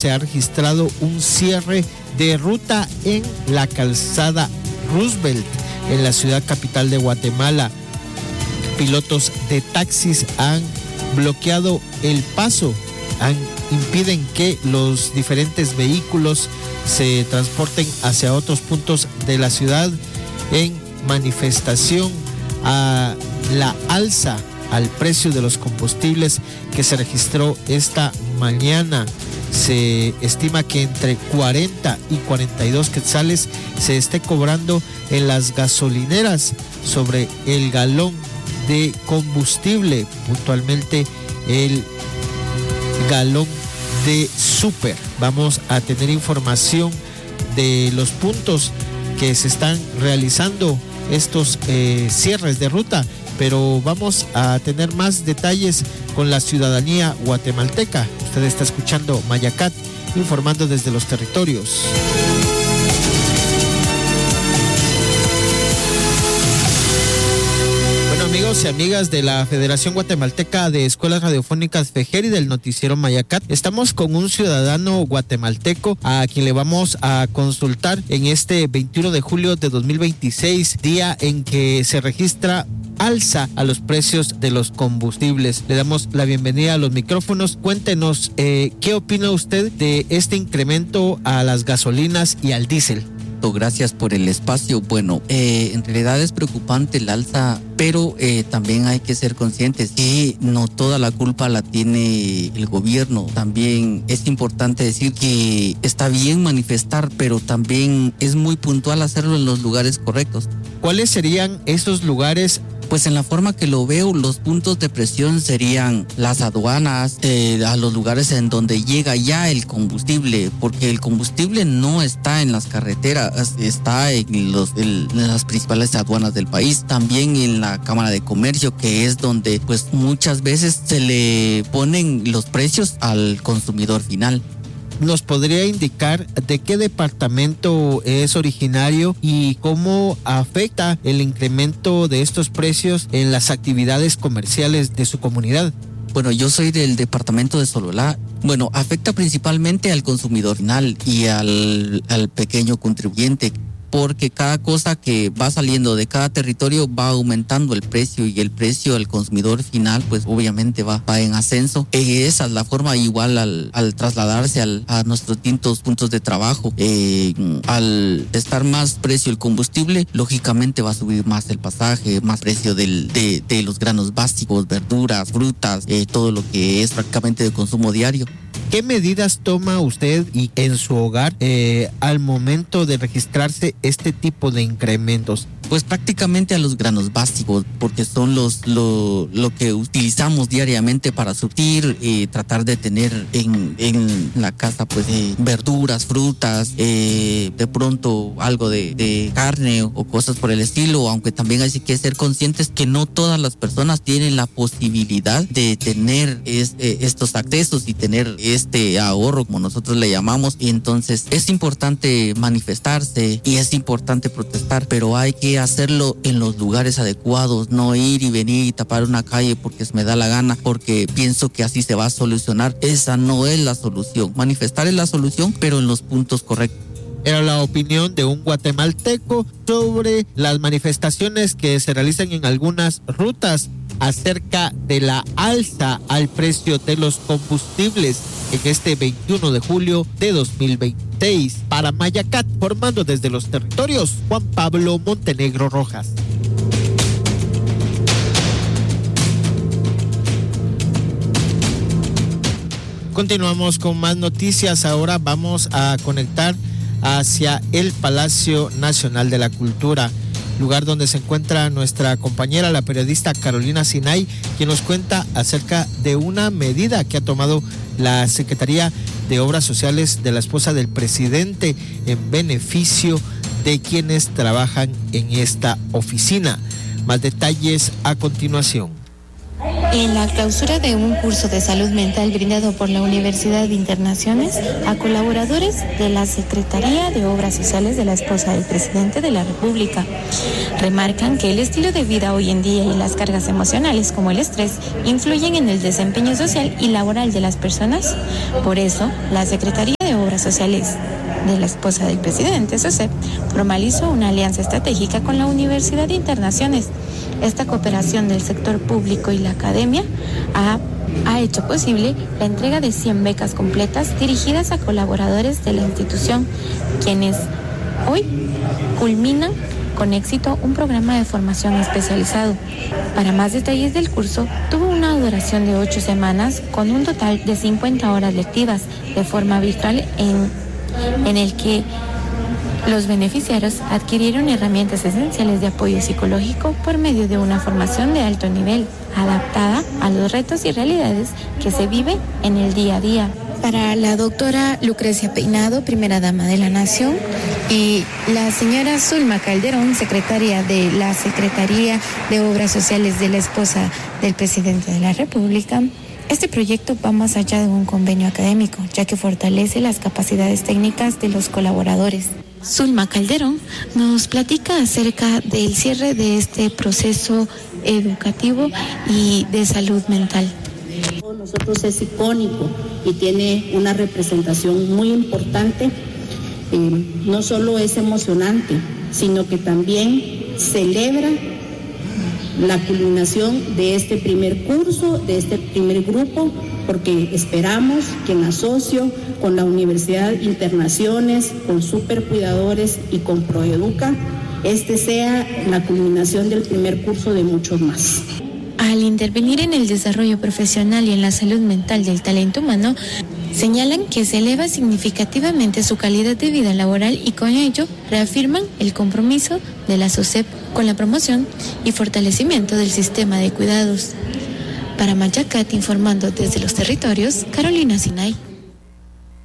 se ha registrado un cierre de ruta en la calzada Roosevelt, en la ciudad capital de Guatemala. Pilotos de taxis han bloqueado el paso, impiden que los diferentes vehículos se transporten hacia otros puntos de la ciudad en manifestación a la alza al precio de los combustibles que se registró esta mañana. Se estima que entre 40 y 42 quetzales se esté cobrando en las gasolineras sobre el galón de combustible, puntualmente el galón de súper. Vamos a tener información de los puntos que se están realizando estos cierres de ruta, pero vamos a tener más detalles con la ciudadanía guatemalteca. Usted está escuchando Mayacat, informando desde los territorios. Amigos y amigas de la Federación Guatemalteca de Escuelas Radiofónicas FEGER y del noticiero Mayacat, estamos con un ciudadano guatemalteco a quien le vamos a consultar en este 21 de julio de 2026, día en que se registra alza a los precios de los combustibles. Le damos la bienvenida a los micrófonos. Cuéntenos, ¿qué opina usted de este incremento a las gasolinas y al diésel? Gracias por el espacio. Bueno, en realidad es preocupante el alza, pero también hay que ser conscientes que no toda la culpa la tiene el gobierno. También es importante decir que está bien manifestar, pero también es muy puntual hacerlo en los lugares correctos. ¿Cuáles serían esos lugares? Pues en la forma que lo veo, los puntos de presión serían las aduanas, a los lugares en donde llega ya el combustible, porque el combustible no está en las carreteras, está en las principales aduanas del país, también en la Cámara de Comercio, que es donde pues muchas veces se le ponen los precios al consumidor final. ¿Nos podría indicar de qué departamento es originario y cómo afecta el incremento de estos precios en las actividades comerciales de su comunidad? Bueno, yo soy del departamento de Sololá. Bueno, afecta principalmente al consumidor final y al pequeño contribuyente, porque cada cosa que va saliendo de cada territorio va aumentando el precio y el precio al consumidor final pues obviamente va en ascenso. Esa es la forma, igual al trasladarse a nuestros distintos puntos de trabajo. Al estar más precio el combustible, lógicamente va a subir más el pasaje, más precio de los granos básicos, verduras, frutas, todo lo que es prácticamente de consumo diario. ¿Qué medidas toma usted y en su hogar al momento de registrarse este tipo de incrementos? Pues prácticamente a los granos básicos, porque son lo que utilizamos diariamente para surtir, tratar de tener en la casa pues verduras, frutas, de pronto algo de carne o cosas por el estilo, aunque también hay que ser conscientes que no todas las personas tienen la posibilidad de tener estos accesos y tener este ahorro, como nosotros le llamamos, y entonces es importante manifestarse y es importante protestar, pero hay que hacerlo en los lugares adecuados, no ir y venir y tapar una calle porque se me da la gana, porque pienso que así se va a solucionar. Esa no es la solución. Manifestar es la solución, pero en los puntos correctos. Era la opinión de un guatemalteco sobre las manifestaciones que se realizan en algunas rutas acerca de la alza al precio de los combustibles en este 21 de julio de 2026. Para Mayacat, formando desde los territorios, Juan Pablo Montenegro Rojas. Continuamos con más noticias. Ahora vamos a conectar hacia el Palacio Nacional de la Cultura, lugar donde se encuentra nuestra compañera, la periodista Carolina Sinay, quien nos cuenta acerca de una medida que ha tomado la Secretaría de Obras Sociales de la esposa del presidente en beneficio de quienes trabajan en esta oficina. Más detalles a continuación. En la clausura de un curso de salud mental brindado por la Universidad de Internaciones a colaboradores de la Secretaría de Obras Sociales de la esposa del presidente de la República, remarcan que el estilo de vida hoy en día y las cargas emocionales como el estrés influyen en el desempeño social y laboral de las personas. Por eso, la Secretaría de Obras Sociales de la esposa del presidente, SOCEP, formalizó una alianza estratégica con la Universidad de Internaciones. Esta cooperación del sector público y la academia ha hecho posible la entrega de 100 becas completas dirigidas a colaboradores de la institución, quienes hoy culminan con éxito un programa de formación especializado. Para más detalles del curso, tuvo una duración de 8 semanas con un total de 50 horas lectivas de forma virtual en el que los beneficiarios adquirieron herramientas esenciales de apoyo psicológico por medio de una formación de alto nivel, adaptada a los retos y realidades que se viven en el día a día. Para la doctora Lucrecia Peinado, primera dama de la Nación, y la señora Zulma Calderón, secretaria de la Secretaría de Obras Sociales de la esposa del presidente de la República, este proyecto va más allá de un convenio académico, ya que fortalece las capacidades técnicas de los colaboradores. Zulma Calderón nos platica acerca del cierre de este proceso educativo y de salud mental. Nosotros es icónico y tiene una representación muy importante. No solo es emocionante, sino que también celebra la culminación de este primer curso, de este primer grupo, porque esperamos que en asocio con la Universidad Internaciones, con Supercuidadores y con Proeduca, este sea la culminación del primer curso de muchos más. Al intervenir en el desarrollo profesional y en la salud mental del talento humano, señalan que se eleva significativamente su calidad de vida laboral y con ello reafirman el compromiso de la SOCEP con la promoción y fortalecimiento del sistema de cuidados. Para Mayacat, informando desde los territorios, Carolina Sinay.